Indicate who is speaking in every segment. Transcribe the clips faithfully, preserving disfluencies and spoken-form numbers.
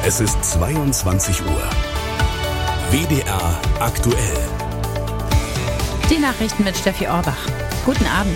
Speaker 1: Es ist zweiundzwanzig Uhr. W D R aktuell.
Speaker 2: Die Nachrichten mit Steffi Orbach. Guten Abend.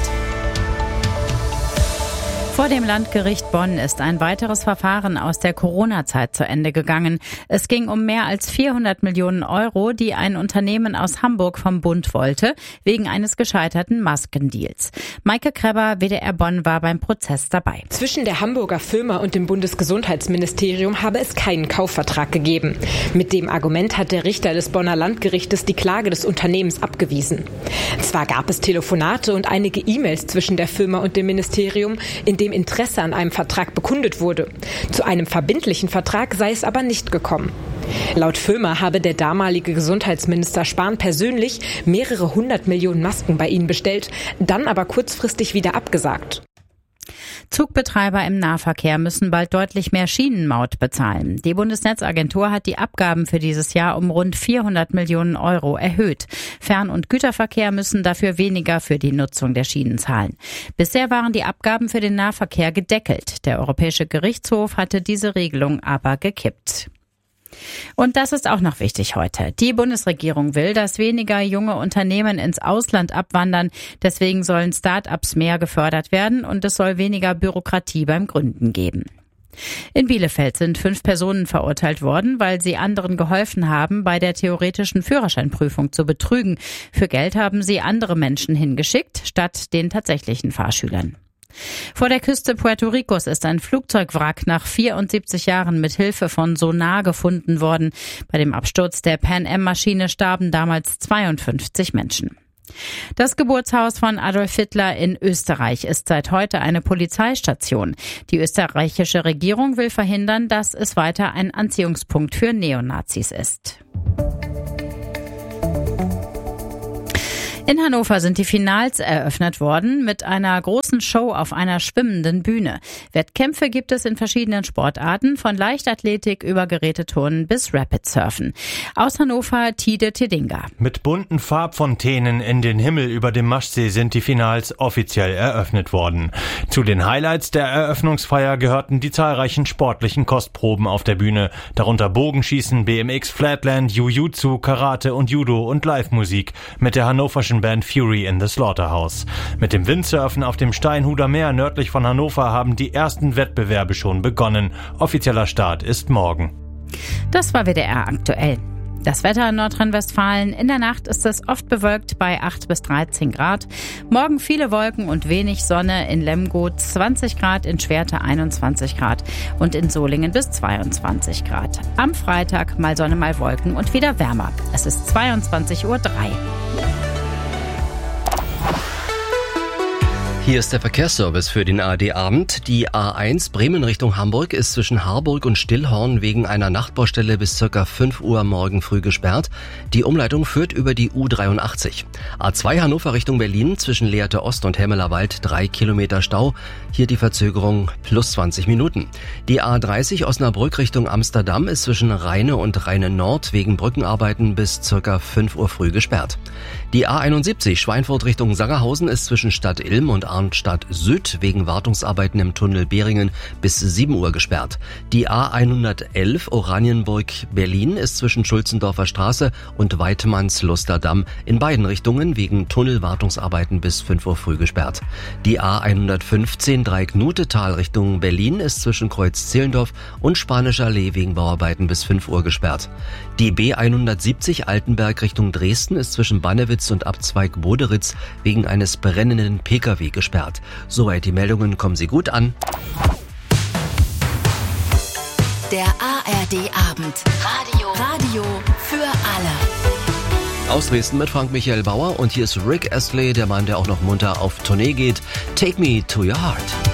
Speaker 2: Vor dem Landgericht Bonn ist ein weiteres Verfahren aus der Corona-Zeit zu Ende gegangen. Es ging um mehr als vierhundert Millionen Euro, die ein Unternehmen aus Hamburg vom Bund wollte, wegen eines gescheiterten Maskendeals. Maike Kreber, W D R Bonn, war beim Prozess dabei.
Speaker 3: Zwischen der Hamburger Firma und dem Bundesgesundheitsministerium habe es keinen Kaufvertrag gegeben. Mit dem Argument hat der Richter des Bonner Landgerichtes die Klage des Unternehmens abgewiesen. Zwar gab es Telefonate und einige E-Mails zwischen der Firma und dem Ministerium, in dem Interesse an einem Vertrag bekundet wurde. Zu einem verbindlichen Vertrag sei es aber nicht gekommen. Laut Firma habe der damalige Gesundheitsminister Spahn persönlich mehrere hundert Millionen Masken bei ihnen bestellt, dann aber kurzfristig wieder abgesagt.
Speaker 2: Zugbetreiber im Nahverkehr müssen bald deutlich mehr Schienenmaut bezahlen. Die Bundesnetzagentur hat die Abgaben für dieses Jahr um rund vierhundert Millionen Euro erhöht. Fern- und Güterverkehr müssen dafür weniger für die Nutzung der Schienen zahlen. Bisher waren die Abgaben für den Nahverkehr gedeckelt. Der Europäische Gerichtshof hatte diese Regelung aber gekippt. Und das ist auch noch wichtig heute. Die Bundesregierung will, dass weniger junge Unternehmen ins Ausland abwandern. Deswegen sollen Start-ups mehr gefördert werden und es soll weniger Bürokratie beim Gründen geben. In Bielefeld sind fünf Personen verurteilt worden, weil sie anderen geholfen haben, bei der theoretischen Führerscheinprüfung zu betrügen. Für Geld haben sie andere Menschen hingeschickt, statt den tatsächlichen Fahrschülern. Vor der Küste Puerto Ricos ist ein Flugzeugwrack nach vierundsiebzig Jahren mit Hilfe von Sonar gefunden worden. Bei dem Absturz der Pan Am-Maschine starben damals zweiundfünfzig Menschen. Das Geburtshaus von Adolf Hitler in Österreich ist seit heute eine Polizeistation. Die österreichische Regierung will verhindern, dass es weiter ein Anziehungspunkt für Neonazis ist. In Hannover sind die Finals eröffnet worden mit einer großen Show auf einer schwimmenden Bühne. Wettkämpfe gibt es in verschiedenen Sportarten, von Leichtathletik über Geräteturnen bis Rapid Surfen. Aus Hannover Tide Tedinga.
Speaker 4: Mit bunten Farbfontänen in den Himmel über dem Maschsee sind die Finals offiziell eröffnet worden. Zu den Highlights der Eröffnungsfeier gehörten die zahlreichen sportlichen Kostproben auf der Bühne, darunter Bogenschießen, B M X, Flatland, Jiu-Jitsu, Karate und Judo und Live-Musik mit der hannoverschen Band Fury in the Slaughterhouse. Mit dem Windsurfen auf dem Steinhuder Meer nördlich von Hannover haben die ersten Wettbewerbe schon begonnen. Offizieller Start ist morgen.
Speaker 2: Das war W D R aktuell. Das Wetter in Nordrhein-Westfalen. In der Nacht ist es oft bewölkt bei acht bis dreizehn Grad. Morgen viele Wolken und wenig Sonne. In Lemgo zwanzig Grad, in Schwerte einundzwanzig Grad und in Solingen bis zweiundzwanzig Grad. Am Freitag mal Sonne, mal Wolken und wieder wärmer. Es ist zweiundzwanzig Uhr drei.
Speaker 5: Hier ist der Verkehrsservice für den A R D-Abend. Die A eins Bremen Richtung Hamburg ist zwischen Harburg und Stillhorn wegen einer Nachtbaustelle bis ca. fünf Uhr morgen früh gesperrt. Die Umleitung führt über die U dreiundachtzig. A zwei Hannover Richtung Berlin zwischen Lehrte Ost und Hemmelerwald drei Kilometer Stau. Hier die Verzögerung plus zwanzig Minuten. Die A dreißig Osnabrück Richtung Amsterdam ist zwischen Rheine und Rheine Nord wegen Brückenarbeiten bis ca. fünf Uhr früh gesperrt. Die A einundsiebzig Schweinfurt Richtung Sangerhausen ist zwischen Stadt Ilm und Arnstadt Süd wegen Wartungsarbeiten im Tunnel Behringen bis sieben Uhr gesperrt. Die A hundertelf Oranienburg-Berlin ist zwischen Schulzendorfer Straße und Weidmanns-Lusterdamm in beiden Richtungen wegen Tunnelwartungsarbeiten bis fünf Uhr früh gesperrt. Die A hundertfünfzehn Dreieck-Nutetal Richtung Berlin ist zwischen Kreuz-Zehlendorf und Spanischer Allee wegen Bauarbeiten bis fünf Uhr gesperrt. Die B hundertsiebzig Altenberg Richtung Dresden ist zwischen Bannewitz und Abzweig Boderitz wegen eines brennenden Pkw gesperrt. Soweit die Meldungen, kommen Sie gut an.
Speaker 6: Der A R D-Abend. Radio. Radio für alle.
Speaker 5: Aus Dresden mit Frank Michael Bauer und hier ist Rick Astley, der Mann, der auch noch munter auf Tournee geht. Take Me to Your Heart.